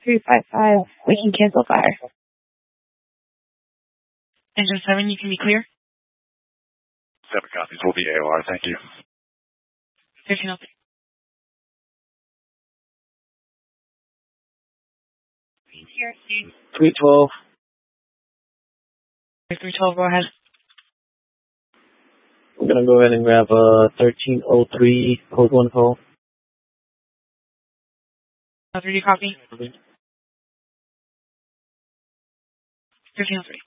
355, we can cancel fire. Engine 7, you can be clear. 7 copies will be AOR, thank you. 1303. 312. 312, go ahead. We're going to go ahead and grab 1303, code 1 call. 3D copy. 1303.